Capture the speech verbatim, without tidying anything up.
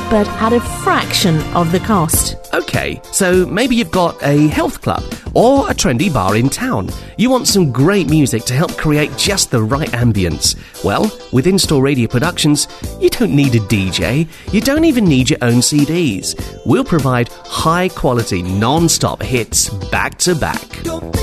but at a fraction of the cost. Okay, so maybe you've got a health club or a trendy bar in town. You want some great music to help create just the right ambience. Well, with In-Store Radio Productions, you don't need a D J. You don't even need your own C Ds. We'll provide high-quality, non-stop hits back to back.